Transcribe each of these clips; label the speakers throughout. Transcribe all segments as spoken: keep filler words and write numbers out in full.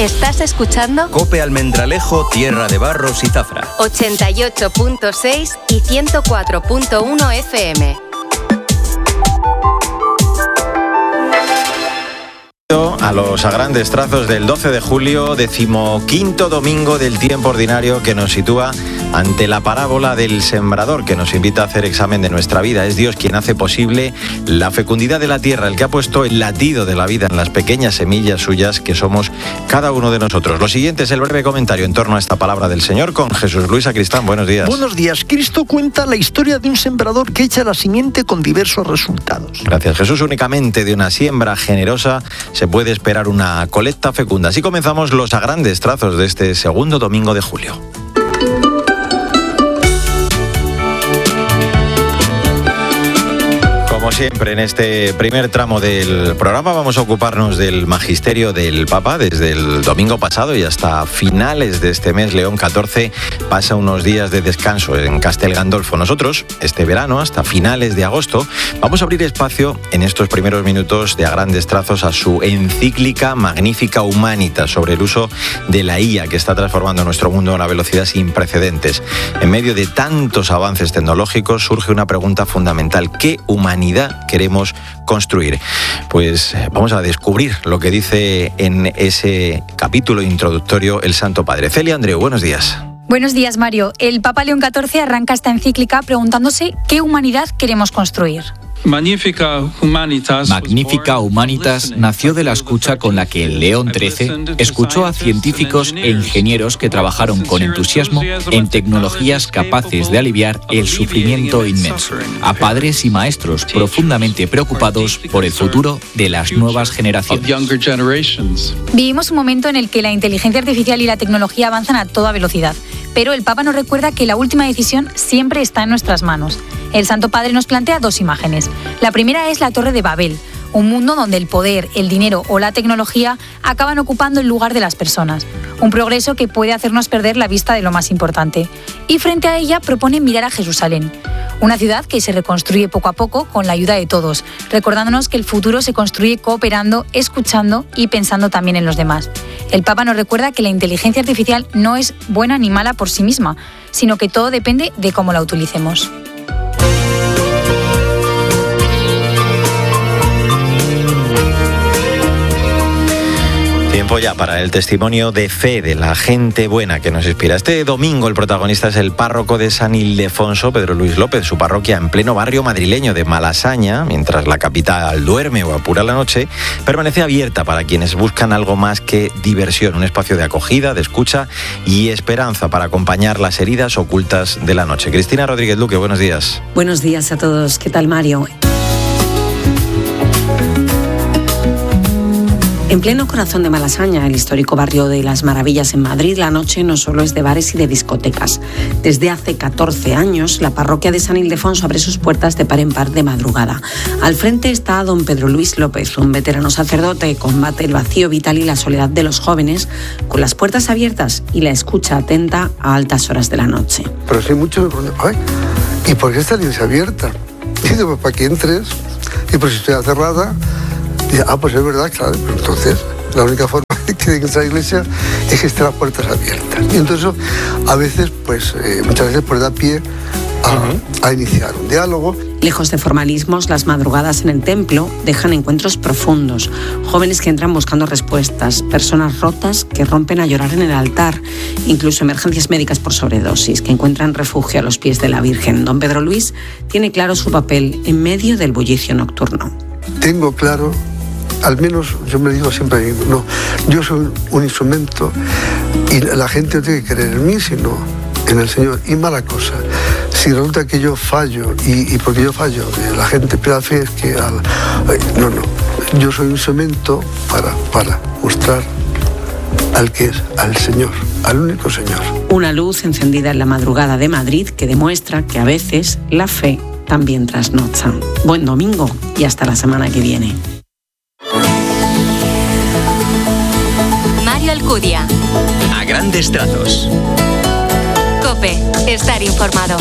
Speaker 1: Estás escuchando
Speaker 2: Cope Almendralejo, Tierra de Barros y Zafra.
Speaker 1: ochenta y ocho punto seis y ciento cuatro punto uno F M.
Speaker 3: A los a grandes trazos del doce de julio, decimoquinto domingo del tiempo ordinario, que nos sitúa ante la parábola del sembrador, que nos invita a hacer examen de nuestra vida. Es Dios quien hace posible la fecundidad de la tierra, el que ha puesto el latido de la vida en las pequeñas semillas suyas que somos cada uno de nosotros. Lo siguiente es el breve comentario en torno a esta palabra del Señor con Jesús Luis Sacristán. Buenos días.
Speaker 4: Buenos días. Cristo cuenta la historia de un sembrador que echa la simiente con diversos resultados.
Speaker 3: Gracias, Jesús. Únicamente de una siembra generosa se puede esperar una colecta fecunda. Así comenzamos los a grandes trazos de este segundo domingo de julio. Como siempre, en este primer tramo del programa vamos a ocuparnos del magisterio del Papa. Desde el domingo pasado y hasta finales de este mes, León catorce pasa unos días de descanso en Castel Gandolfo. Nosotros, este verano, hasta finales de agosto, vamos a abrir espacio en estos primeros minutos de a grandes trazos a su encíclica Magnificat Humanitas sobre el uso de la I A, que está transformando nuestro mundo a una velocidad sin precedentes. En medio de tantos avances tecnológicos surge una pregunta fundamental: ¿qué humanidad queremos construir? Pues vamos a descubrir lo que dice en ese capítulo introductorio el Santo Padre. Celia Andreu, buenos días.
Speaker 5: Buenos días, Mario. El Papa León catorce arranca esta encíclica preguntándose qué humanidad queremos construir.
Speaker 6: Magnificat Humanitas,
Speaker 7: Magnificat Humanitas nació de la escucha con la que el León trece escuchó a científicos e ingenieros que trabajaron con entusiasmo en tecnologías capaces de aliviar el sufrimiento inmenso, a padres y maestros profundamente preocupados por el futuro de las nuevas generaciones.
Speaker 5: Vivimos un momento en el que la inteligencia artificial y la tecnología avanzan a toda velocidad, pero el Papa nos recuerda que la última decisión siempre está en nuestras manos. El Santo Padre nos plantea dos imágenes. La primera es la Torre de Babel, un mundo donde el poder, el dinero o la tecnología acaban ocupando el lugar de las personas. Un progreso que puede hacernos perder la vista de lo más importante. Y frente a ella propone mirar a Jerusalén, una ciudad que se reconstruye poco a poco con la ayuda de todos, recordándonos que el futuro se construye cooperando, escuchando y pensando también en los demás. El Papa nos recuerda que la inteligencia artificial no es buena ni mala por sí misma, sino que todo depende de cómo la utilicemos.
Speaker 3: Tiempo ya para el testimonio de fe de la gente buena que nos inspira. Este domingo el protagonista es el párroco de San Ildefonso, Pedro Luis López. Su parroquia en pleno barrio madrileño de Malasaña, mientras la capital duerme o apura la noche, permanece abierta para quienes buscan algo más que diversión, un espacio de acogida, de escucha y esperanza para acompañar las heridas ocultas de la noche. Cristina Rodríguez Luque, buenos días.
Speaker 8: Buenos días a todos. ¿Qué tal, Mario? En pleno corazón de Malasaña, el histórico barrio de las Maravillas en Madrid, la noche no solo es de bares y de discotecas. Desde hace catorce años, la parroquia de San Ildefonso abre sus puertas de par en par de madrugada. Al frente está don Pedro Luis López, un veterano sacerdote que combate el vacío vital y la soledad de los jóvenes, con las puertas abiertas y la escucha atenta a altas horas de la noche.
Speaker 9: Pero sí, muchos me preguntan, ay, ¿y por qué está la iglesia abierta? Y digo, pues para que entres, y pues si estoy cerrada. Y, ah, pues es verdad, claro, pero entonces la única forma de que entrar a la iglesia es que estén las puertas abiertas. Y entonces a veces, pues eh, muchas veces pues da pie a, uh-huh. a iniciar un diálogo.
Speaker 8: Lejos de formalismos, las madrugadas en el templo dejan encuentros profundos. Jóvenes que entran buscando respuestas, personas rotas que rompen a llorar en el altar, incluso emergencias médicas por sobredosis que encuentran refugio a los pies de la Virgen. Don Pedro Luis tiene claro su papel en medio del bullicio nocturno.
Speaker 9: Tengo claro, al menos yo me digo siempre, no, yo soy un instrumento y la gente no tiene que creer en mí, sino en el Señor. Y mala cosa, si resulta que yo fallo y, y porque yo fallo, la gente pierde fe, es que al, no, no, yo soy un instrumento para, para mostrar al que es, al Señor, al único Señor.
Speaker 8: Una luz encendida en la madrugada de Madrid que demuestra que a veces la fe también trasnocha. Buen domingo y hasta la semana que viene.
Speaker 1: Mario Alcudia.
Speaker 2: A grandes trazos.
Speaker 1: COPE. Estar informado.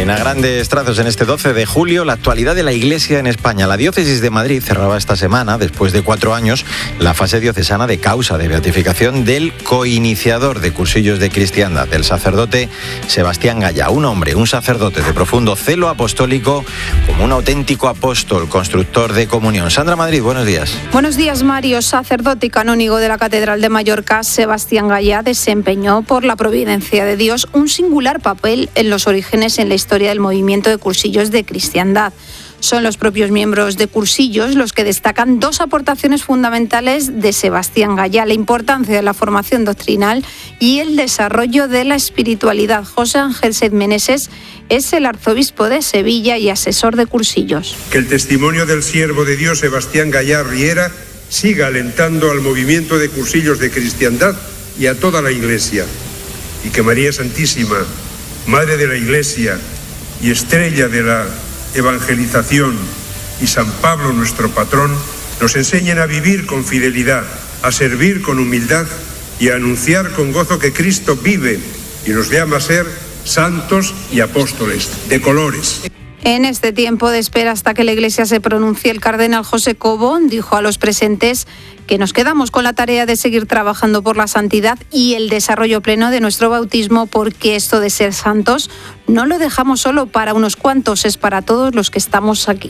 Speaker 3: En A Grandes Trazos, en este doce de julio, la actualidad de la Iglesia en España. La Diócesis de Madrid cerraba esta semana, después de cuatro años, la fase diocesana de causa de beatificación del coiniciador de cursillos de cristiandad, el sacerdote Sebastián Gaya. Un hombre, un sacerdote de profundo celo apostólico, como un auténtico apóstol, constructor de comunión. Sandra Madrid, buenos días.
Speaker 10: Buenos días, Mario. Sacerdote y canónigo de la Catedral de Mallorca, Sebastián Gaya desempeñó, por la providencia de Dios, un singular papel en los orígenes en la historia del movimiento de cursillos de cristiandad. Son los propios miembros de Cursillos los que destacan dos aportaciones fundamentales de Sebastián Gaya: la importancia de la formación doctrinal y el desarrollo de la espiritualidad. José Ángel Saiz Meneses es el arzobispo de Sevilla y asesor de Cursillos.
Speaker 11: Que el testimonio del siervo de Dios Sebastián Gaya Riera siga alentando al movimiento de Cursillos de cristiandad y a toda la Iglesia, y que María Santísima, Madre de la Iglesia y estrella de la evangelización, y San Pablo, nuestro patrón, nos enseñen a vivir con fidelidad, a servir con humildad y a anunciar con gozo que Cristo vive y nos llama a ser santos y apóstoles de colores.
Speaker 10: En este tiempo de espera hasta que la Iglesia se pronuncie, el cardenal José Cobo dijo a los presentes que nos quedamos con la tarea de seguir trabajando por la santidad y el desarrollo pleno de nuestro bautismo, porque esto de ser santos no lo dejamos solo para unos cuantos, es para todos los que estamos aquí.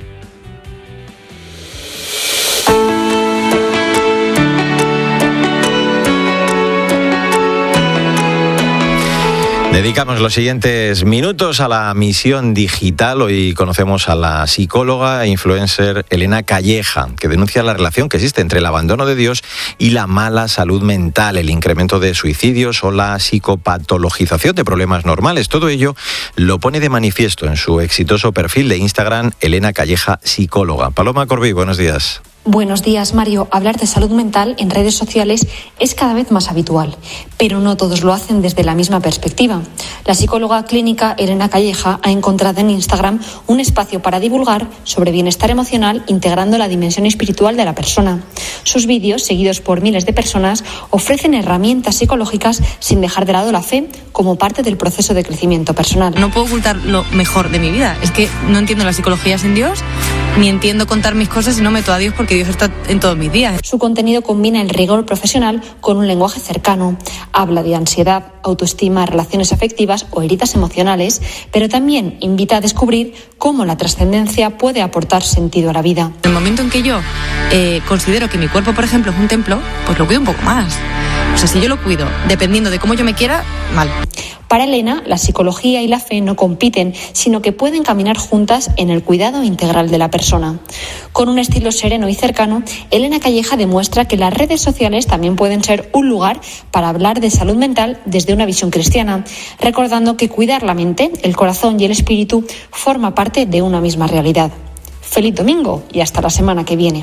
Speaker 3: Dedicamos los siguientes minutos a la misión digital. Hoy conocemos a la psicóloga e influencer Elena Calleja, que denuncia la relación que existe entre el abandono de Dios y la mala salud mental, el incremento de suicidios o la psicopatologización de problemas normales. Todo ello lo pone de manifiesto en su exitoso perfil de Instagram, Elena Calleja Psicóloga. Paloma Corbí, buenos días.
Speaker 12: Buenos días, Mario. Hablar de salud mental en redes sociales es cada vez más habitual, pero no todos lo hacen desde la misma perspectiva. La psicóloga clínica Elena Calleja ha encontrado en Instagram un espacio para divulgar sobre bienestar emocional, integrando la dimensión espiritual de la persona. Sus vídeos, seguidos por miles de personas, ofrecen herramientas psicológicas sin dejar de lado la fe como parte del proceso de crecimiento personal.
Speaker 13: No puedo ocultar lo mejor de mi vida. Es que no entiendo la psicología sin Dios, ni entiendo contar mis cosas y no meto a Dios porque Dios está en todos mis días.
Speaker 12: Su contenido combina el rigor profesional con un lenguaje cercano. Habla de ansiedad, autoestima, relaciones afectivas o heridas emocionales, pero también invita a descubrir cómo la trascendencia puede aportar sentido a la vida.
Speaker 13: En el momento en que yo eh, considero que mi cuerpo, por ejemplo, es un templo, pues lo cuido un poco más. O sea, si yo lo cuido dependiendo de cómo yo me quiera, mal.
Speaker 12: Para Elena, la psicología y la fe no compiten, sino que pueden caminar juntas en el cuidado integral de la persona. Con un estilo sereno y cercano, Elena Calleja demuestra que las redes sociales también pueden ser un lugar para hablar de salud mental desde una visión cristiana, recordando que cuidar la mente, el corazón y el espíritu forma parte de una misma realidad. Feliz domingo y hasta la semana que viene.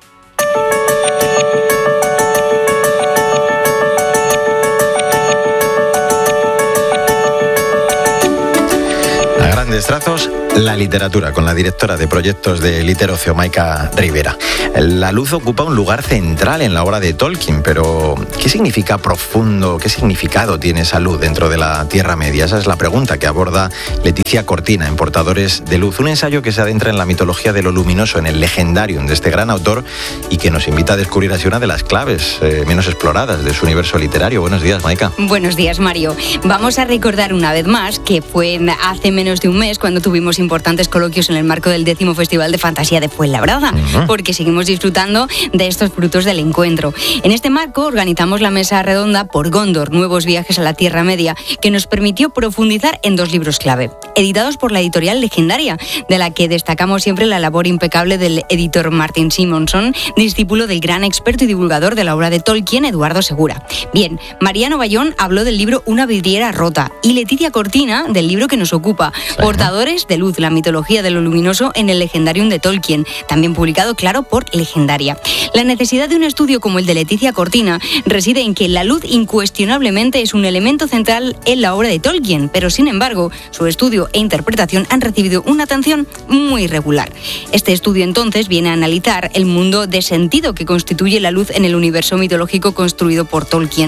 Speaker 3: Grandes Trazos, la literatura, con la directora de proyectos de Literocio, Maika Rivera. La luz ocupa un lugar central en la obra de Tolkien, pero ¿qué significa profundo, qué significado tiene esa luz dentro de la Tierra Media? Esa es la pregunta que aborda Leticia Cortina en Portadores de Luz, un ensayo que se adentra en la mitología de lo luminoso, en el legendarium de este gran autor, y que nos invita a descubrir así una de las claves eh, menos exploradas de su universo literario. Buenos días, Maika.
Speaker 14: Buenos días, Mario. Vamos a recordar una vez más que fue hace menos de un mes cuando tuvimos importantes coloquios en el marco del décimo Festival de Fantasía de Fuenlabrada, uh-huh. porque seguimos disfrutando de estos frutos del encuentro. En este marco organizamos la mesa redonda por Gondor, nuevos viajes a la Tierra Media, que nos permitió profundizar en dos libros clave, editados por la editorial Legendaria, de la que destacamos siempre la labor impecable del editor Martin Simonson, discípulo del gran experto y divulgador de la obra de Tolkien, Eduardo Segura. Bien, Mariano Bayón habló del libro Una vidriera rota y Leticia Cortina del libro que nos ocupa, Portadores de Luz, la mitología de lo luminoso en el legendarium de Tolkien, también publicado, claro, por Legendaria. La necesidad de un estudio como el de Leticia Cortina reside en que la luz incuestionablemente es un elemento central en la obra de Tolkien, pero sin embargo, su estudio e interpretación han recibido una atención muy regular. Este estudio entonces viene a analizar el mundo de sentido que constituye la luz en el universo mitológico construido por Tolkien.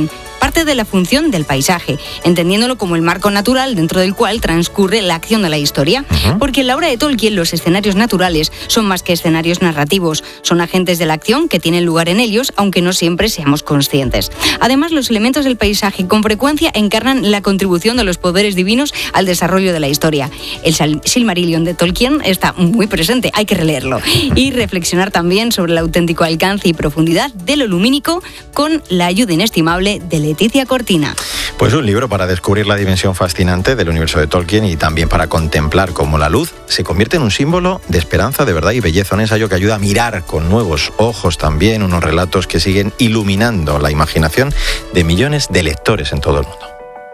Speaker 14: parte de la función del paisaje, entendiéndolo como el marco natural dentro del cual transcurre la acción de la historia. Uh-huh. Porque en la obra de Tolkien los escenarios naturales son más que escenarios narrativos, son agentes de la acción que tienen lugar en ellos, aunque no siempre seamos conscientes. Además, los elementos del paisaje con frecuencia encarnan la contribución de los poderes divinos al desarrollo de la historia. El Silmarillion de Tolkien está muy presente, hay que releerlo. Y reflexionar también sobre el auténtico alcance y profundidad de lo lumínico con la ayuda inestimable de Leticia Cortina.
Speaker 3: Pues un libro para descubrir la dimensión fascinante del universo de Tolkien y también para contemplar cómo la luz se convierte en un símbolo de esperanza, de verdad y belleza. Un ensayo que ayuda a mirar con nuevos ojos también, unos relatos que siguen iluminando la imaginación de millones de lectores en todo el mundo.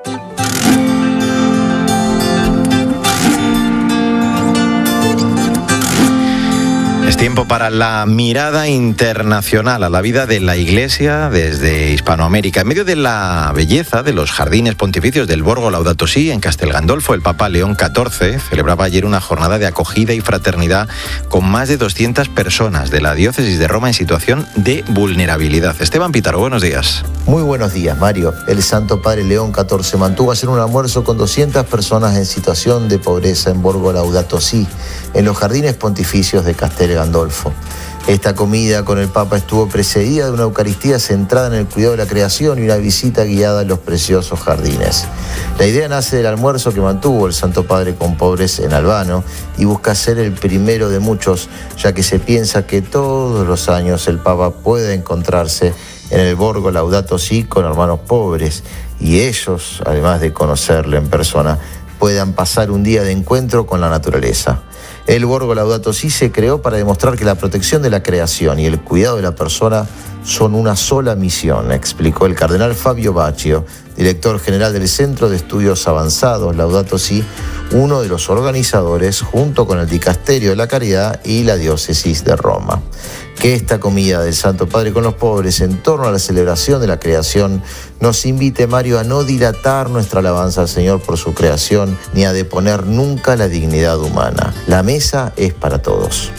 Speaker 3: Es tiempo para la mirada internacional a la vida de la Iglesia desde Hispanoamérica. En medio de la belleza de los jardines pontificios del Borgo Laudato Si en Castel Gandolfo, el Papa León catorce celebraba ayer una jornada de acogida y fraternidad con más de doscientas personas de la diócesis de Roma en situación de vulnerabilidad. Esteban Pítaro, buenos días.
Speaker 15: Muy buenos días, Mario. El Santo Padre León catorce mantuvo ayer un almuerzo con doscientas personas en situación de pobreza en Borgo Laudato Si, en los jardines pontificios de Castel Gandolfo. Esta comida con el Papa estuvo precedida de una Eucaristía centrada en el cuidado de la creación y una visita guiada en los preciosos jardines. La idea nace del almuerzo que mantuvo el Santo Padre con pobres en Albano y busca ser el primero de muchos, ya que se piensa que todos los años el Papa puede encontrarse en el Borgo Laudato Si con hermanos pobres y ellos, además de conocerle en persona, puedan pasar un día de encuentro con la naturaleza. El Borgo Laudato Si se creó para demostrar que la protección de la creación y el cuidado de la persona son una sola misión, explicó el cardenal Fabio Baccio, director general del Centro de Estudios Avanzados Laudato Si, uno de los organizadores junto con el Dicasterio de la Caridad y la Diócesis de Roma. Que esta comida del Santo Padre con los pobres en torno a la celebración de la creación nos invite, Mario, a no dilatar nuestra alabanza al Señor por su creación ni a deponer nunca la dignidad humana. La mesa es para todos.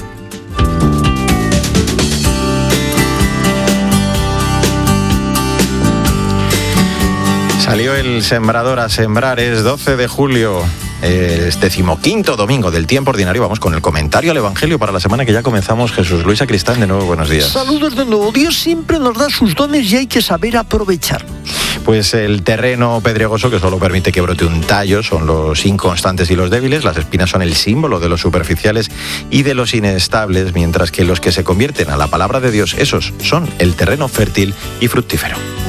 Speaker 3: Salió el sembrador a sembrar, es doce de julio. Es decimoquinto domingo del tiempo ordinario. Vamos con el comentario al Evangelio para la semana que ya comenzamos. Jesús Luis Sacristán, de nuevo, buenos días.
Speaker 4: Saludos de nuevo. Dios siempre nos da sus dones y hay que saber aprovecharlos.
Speaker 3: Pues el terreno pedregoso que solo permite que brote un tallo son los inconstantes y los débiles. Las espinas son el símbolo de los superficiales y de los inestables, mientras que los que se convierten a la palabra de Dios, esos son el terreno fértil y fructífero.